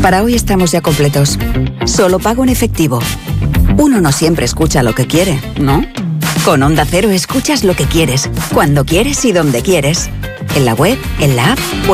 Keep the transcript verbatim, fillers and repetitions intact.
Para hoy estamos ya completos. Solo pago en efectivo. Uno no siempre escucha lo que quiere, ¿no? Con Onda Cero escuchas lo que quieres, cuando quieres y donde quieres. En la web, en la app o